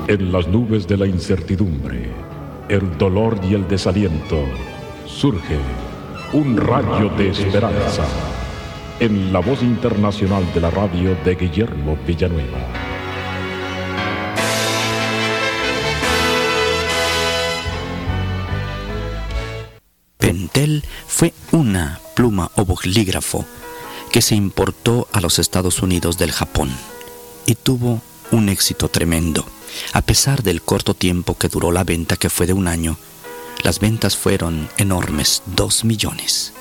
En las nubes de la incertidumbre, el dolor y el desaliento, surge un rayo de esperanza en la voz internacional de la radio de Guillermo Villanueva. Pentel fue una pluma o bolígrafo que se importó a los Estados Unidos del Japón y tuvo un éxito tremendo. A pesar del corto tiempo que duró la venta, que fue de 1 año, las ventas fueron enormes, 2 millones.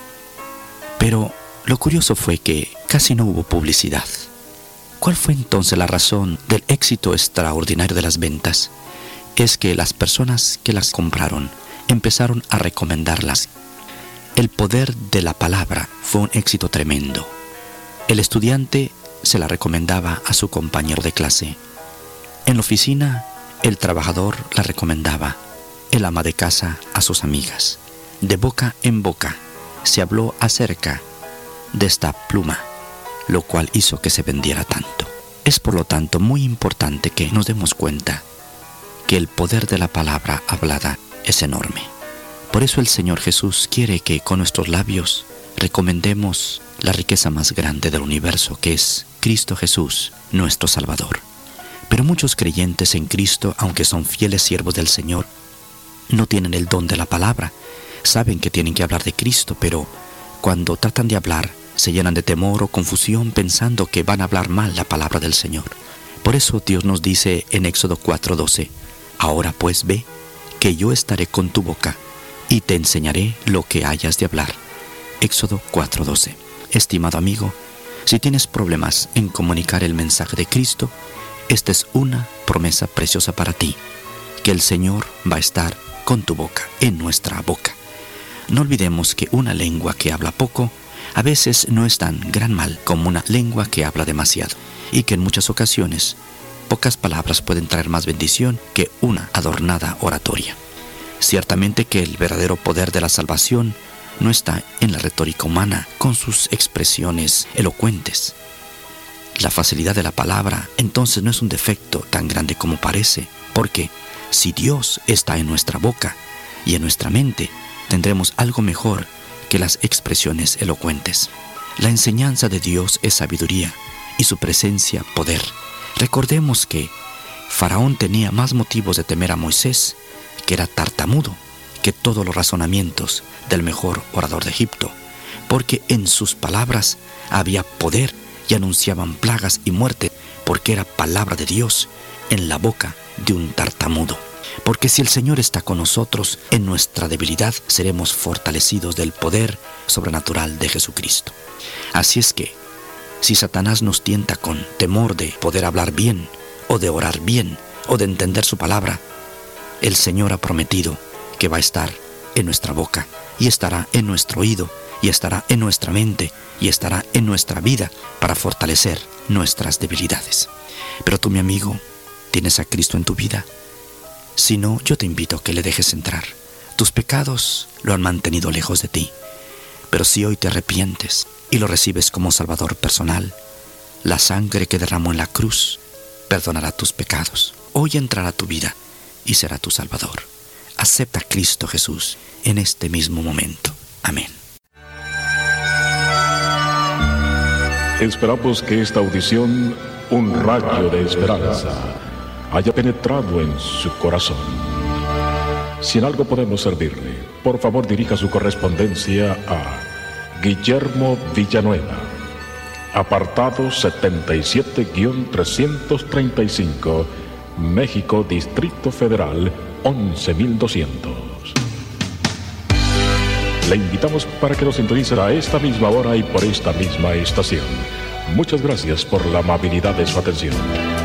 Pero lo curioso fue que casi no hubo publicidad. ¿Cuál fue entonces la razón del éxito extraordinario de las ventas? Es que las personas que las compraron empezaron a recomendarlas. El poder de la palabra fue un éxito tremendo. El estudiante se la recomendaba a su compañero de clase. En la oficina, el trabajador la recomendaba, el ama de casa a sus amigas. De boca en boca se habló acerca de esta pluma, lo cual hizo que se vendiera tanto. Es por lo tanto muy importante que nos demos cuenta que el poder de la palabra hablada es enorme. Por eso el Señor Jesús quiere que con nuestros labios recomendemos la riqueza más grande del universo, que es Cristo Jesús, nuestro Salvador. Pero muchos creyentes en Cristo, aunque son fieles siervos del Señor, no tienen el don de la palabra. Saben que tienen que hablar de Cristo, pero cuando tratan de hablar, se llenan de temor o confusión pensando que van a hablar mal la palabra del Señor. Por eso Dios nos dice en Éxodo 4:12, ahora pues ve, que yo estaré con tu boca y te enseñaré lo que hayas de hablar. Éxodo 4:12. Estimado amigo, si tienes problemas en comunicar el mensaje de Cristo, esta es una promesa preciosa para ti, que el Señor va a estar con tu boca, en nuestra boca. No olvidemos que una lengua que habla poco, a veces no es tan gran mal como una lengua que habla demasiado, y que en muchas ocasiones, pocas palabras pueden traer más bendición que una adornada oratoria. Ciertamente que el verdadero poder de la salvación no está en la retórica humana con sus expresiones elocuentes. La facilidad de la palabra entonces no es un defecto tan grande como parece, porque si Dios está en nuestra boca y en nuestra mente, tendremos algo mejor que las expresiones elocuentes. La enseñanza de Dios es sabiduría y su presencia poder. Recordemos que Faraón tenía más motivos de temer a Moisés, que era tartamudo, que todos los razonamientos del mejor orador de Egipto, porque en sus palabras había poder y anunciaban plagas y muerte, porque era palabra de Dios en la boca de un tartamudo. Porque si el Señor está con nosotros, en nuestra debilidad seremos fortalecidos del poder sobrenatural de Jesucristo. Así es que, si Satanás nos tienta con temor de poder hablar bien, o de orar bien, o de entender su palabra, el Señor ha prometido que va a estar en nuestra boca, y estará en nuestro oído, y estará en nuestra mente, y estará en nuestra vida para fortalecer nuestras debilidades. Pero tú, mi amigo, ¿tienes a Cristo en tu vida? Si no, yo te invito a que le dejes entrar. Tus pecados lo han mantenido lejos de ti. Pero si hoy te arrepientes y lo recibes como Salvador personal, la sangre que derramó en la cruz perdonará tus pecados. Hoy entrará a tu vida y será tu Salvador. Acepta a Cristo Jesús en este mismo momento. Amén. Esperamos que esta audición, un rayo de esperanza, haya penetrado en su corazón. Si en algo podemos servirle, por favor dirija su correspondencia a Guillermo Villanueva, apartado 77-335, México, Distrito Federal, 11,200. Le invitamos para que nos sintonice a esta misma hora y por esta misma estación. Muchas gracias por la amabilidad de su atención.